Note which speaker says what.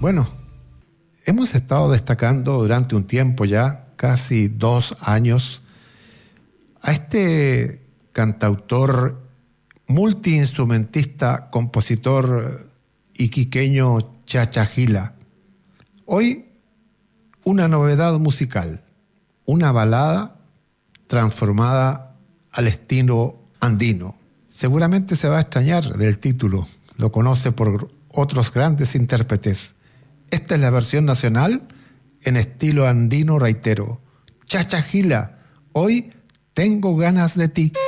Speaker 1: Bueno, hemos estado destacando durante un tiempo ya, casi 2 años, a este cantautor, multiinstrumentista, compositor iquiqueño Chacha Gila. Hoy, una novedad musical, una balada transformada al estilo andino. Seguramente se va a extrañar del título, lo conoce por otros grandes intérpretes. Esta es la versión nacional en estilo andino, reitero. Chacha Gila, hoy tengo ganas de ti.